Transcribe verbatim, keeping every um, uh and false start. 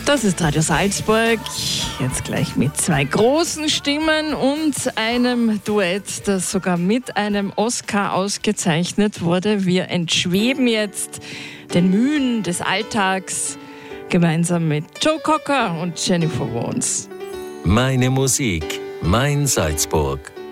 Das ist Radio Salzburg, jetzt gleich mit zwei großen Stimmen und einem Duett, das sogar mit einem Oscar ausgezeichnet wurde. Wir entschweben jetzt den Mühen des Alltags gemeinsam mit Joe Cocker und Jennifer Warnes. Meine Musik, mein Salzburg.